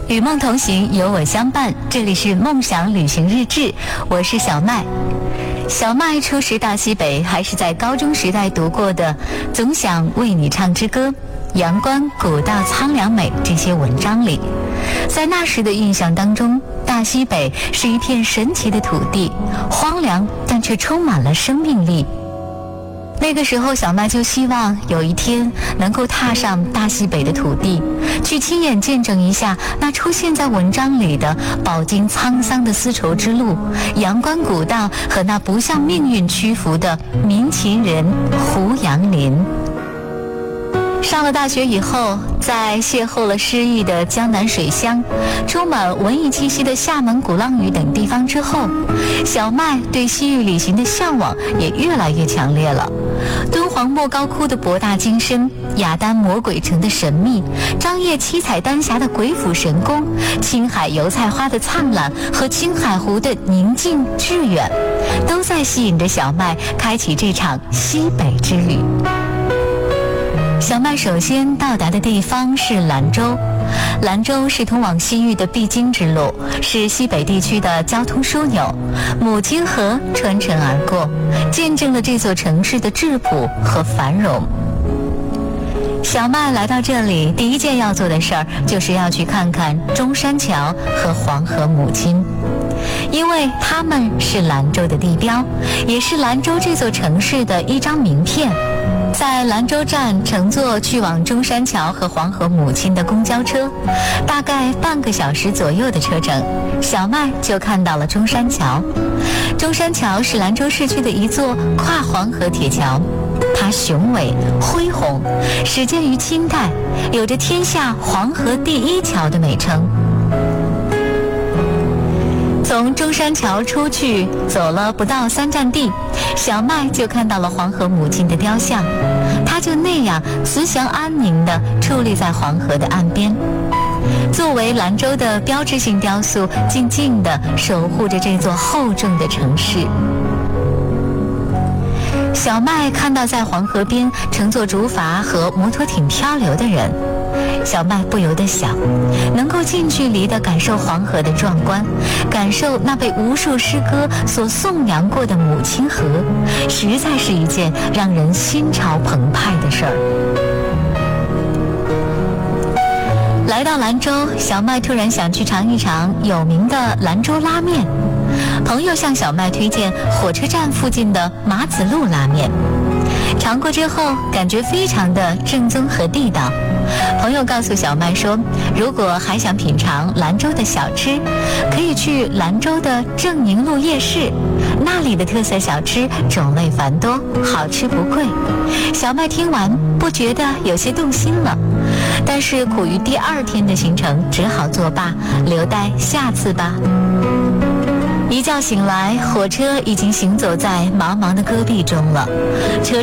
与梦同行，有我相伴。这里是梦想旅行日志，我是小麦。小麦初识大西北，还是在高中时代读过的《总想为你唱支歌》《阳关古道苍凉美》这些文章里。在那时的印象当中，大西北是一片神奇的土地，荒凉但却充满了生命力。那个时候，小麦就希望有一天能够踏上大西北的土地，去亲眼见证一下那出现在文章里的饱经沧桑的丝绸之路、阳关古道和那不向命运屈服的民勤人胡杨林。上了大学以后，在邂逅了诗意的江南水乡、充满文艺气息的厦门鼓浪屿等地方之后，小麦对西域旅行的向往也越来越强烈了。敦煌莫高窟的博大精深，雅丹魔鬼城的神秘，张掖七彩丹霞的鬼斧神工，青海油菜花的灿烂和青海湖的宁静致远，都在吸引着小麦开启这场西北之旅。小麦首先到达的地方是兰州。兰州是通往西域的必经之路，是西北地区的交通枢纽，母亲河穿城而过，见证了这座城市的质朴和繁荣。小麦来到这里，第一件要做的事儿就是要去看看中山桥和黄河母亲，因为它们是兰州的地标，也是兰州这座城市的一张名片。在兰州站乘坐去往中山桥和黄河母亲的公交车，大概半个小时左右的车程，小麦就看到了中山桥。中山桥是兰州市区的一座跨黄河铁桥，它雄伟恢宏，始建于清代，有着天下黄河第一桥的美称。从中山桥出去，走了不到3站地，小麦就看到了黄河母亲的雕像，她就那样慈祥安宁地矗立在黄河的岸边，作为兰州的标志性雕塑，静静地守护着这座厚重的城市。小麦看到在黄河边乘坐竹筏和摩托艇漂流的人，小麦不由得想，能够近距离地感受黄河的壮观，感受那被无数诗歌所颂扬过的母亲河，实在是一件让人心潮澎湃的事儿。来到兰州，小麦突然想去尝一尝有名的兰州拉面。朋友向小麦推荐火车站附近的马子路拉面，尝过之后感觉非常的正宗和地道。朋友告诉小麦说，如果还想品尝兰州的小吃，可以去兰州的正宁路夜市，那里的特色小吃种类繁多，好吃不贵。小麦听完不觉得有些动心了，但是苦于第2天的行程，只好作罢，留待下次吧。一觉醒来，火车已经行走在茫茫的戈壁中了，车